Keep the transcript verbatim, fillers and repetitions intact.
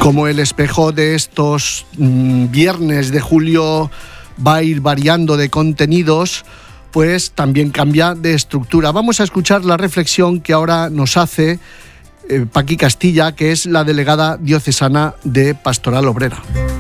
como el espejo de estos mmm, viernes de julio va a ir variando de contenidos, pues también cambia de estructura. Vamos a escuchar la reflexión que ahora nos hace eh, Paqui Castilla, que es la delegada diocesana de Pastoral Obrera.